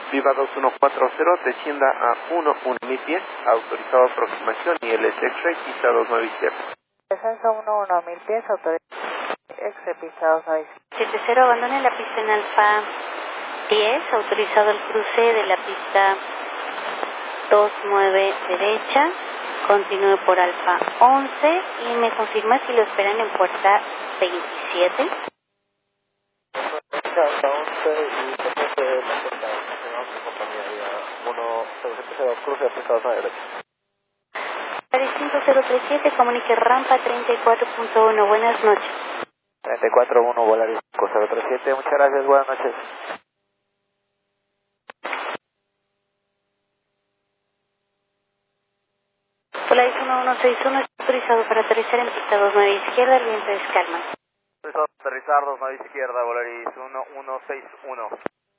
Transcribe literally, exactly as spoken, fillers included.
Viva dos uno cuatro cero, descienda a uno uno mil pies, autorizado aproximación y el X-Ray, pista dos nueve izquierda. Descenso uno uno mil pies, autorizado X-Ray, pista dos nueve izquierda. siete cero, abandone la pista en alfa diez, autorizado el cruce de la pista dos nueve derecha, continúe por alfa once y me confirma si lo esperan en puerta veintisiete. Alfa once y después de la puerta once, compañía uno cero cruce de pista dos nueve derecha. cinco cero tres siete, comunique rampa treinta y cuatro punto uno, buenas noches. treinta y cuatro uno, Volaris cinco cero tres siete, muchas gracias, buenas noches. Polaris uno uno seis uno, está autorizado para aterrizar en pista dos nueve izquierda, el viento es calma. Autorizado aterrizar dos nueve izquierda, Volaris uno uno seis uno.